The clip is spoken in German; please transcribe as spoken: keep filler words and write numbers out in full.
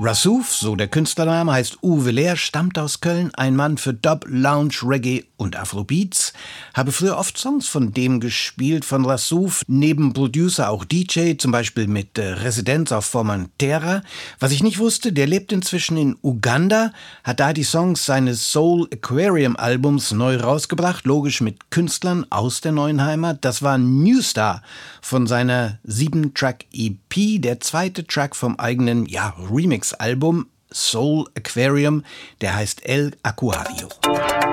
Rassouf, so der Künstlername, heißt Uwe Lehr, stammt aus Köln, ein Mann für Dub, Lounge, Reggae und Afrobeats. Habe früher oft Songs von dem gespielt, von Rassouf, neben Producer auch D J, zum Beispiel mit äh, Residenz auf Formentera. Was ich nicht wusste, der lebt inzwischen in Uganda, hat da die Songs seines Soul Aquarium Albums neu rausgebracht, logisch mit Künstlern aus der neuen Heimat. Das war New Star von seiner sieben Track E P, der zweite Track vom eigenen, ja, Remix Album Soul Aquarium, der heißt El Aquario.